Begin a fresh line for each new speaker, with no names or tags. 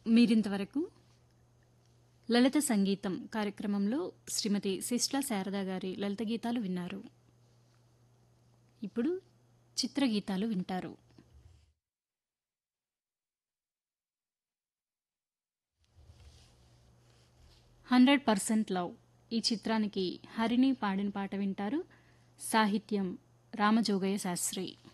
మీరింతవరకు లలిత సంగీతం కార్యక్రమంలో శ్రీమతి శిష్లా శారద గారి లలిత గీతాలు విన్నారు. ఇప్పుడు చిత్రగీతాలు వింటారు. 100% లవ్ ఈ చిత్రానికి హరిణి పాడిన పాట వింటారు. సాహిత్యం రామజోగయ్య శాస్త్రి.